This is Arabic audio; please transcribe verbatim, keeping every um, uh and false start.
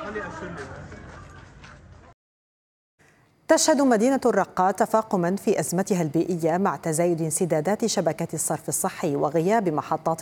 تشهد مدينة الرقة تفاقما في أزمتها البيئية مع تزايد انسدادات شبكة الصرف الصحي وغياب محطات